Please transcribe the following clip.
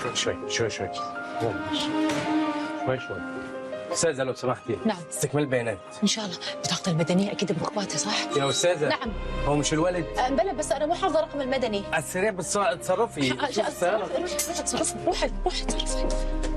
شوي شوي شوي شوي شوي. استاذه لو سمحتي. نعم. استكمال بيانات. ان شاء الله. بطاقة المدنية اكيد بركباتي صح؟ يا استاذه. نعم. هو مش الوالد؟ بلا بس انا مو حافظة رقم المدني. السريع بالسرعه اتصرفي. روحي اتصرفي.